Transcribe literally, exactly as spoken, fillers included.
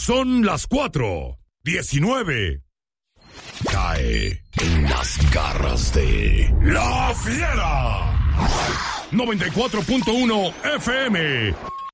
Son las cuatro diecinueve. Cae en las garras de La Fiera. noventa y cuatro punto uno F M.